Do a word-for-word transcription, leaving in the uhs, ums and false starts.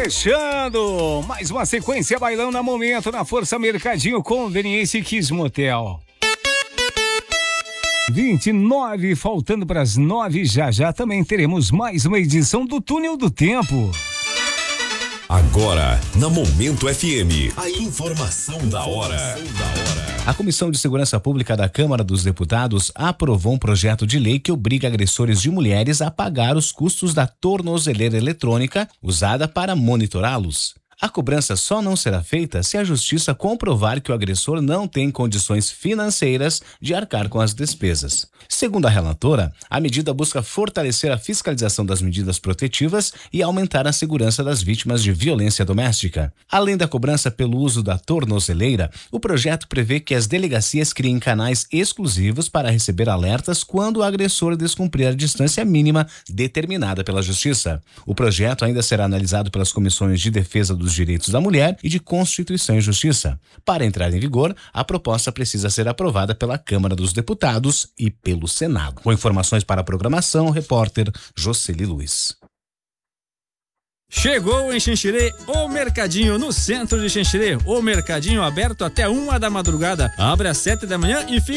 Fechando mais uma sequência bailão na momento na Força Mercadinho Conveniência e Kiss Motel. vinte e nove, faltando para as nove, já já também teremos mais uma edição do Túnel do Tempo. Agora, na Momento F M, a informação da hora. A Comissão de Segurança Pública da Câmara dos Deputados aprovou um projeto de lei que obriga agressores de mulheres a pagar os custos da tornozeleira eletrônica usada para monitorá-los. A cobrança só não será feita se a Justiça comprovar que o agressor não tem condições financeiras de arcar com as despesas. Segundo a relatora, a medida busca fortalecer a fiscalização das medidas protetivas e aumentar a segurança das vítimas de violência doméstica. Além da cobrança pelo uso da tornozeleira, o projeto prevê que as delegacias criem canais exclusivos para receber alertas quando o agressor descumprir a distância mínima determinada pela Justiça. O projeto ainda será analisado pelas comissões de defesa dos Direitos da Mulher e de Constituição e Justiça. Para entrar em vigor, a proposta precisa ser aprovada pela Câmara dos Deputados e pelo Senado. Com informações para a programação, o repórter Jocely Luiz. Chegou em Xanxerê o Mercadinho, no centro de Xanxerê. O Mercadinho aberto até uma da madrugada. Abre às sete da manhã e fica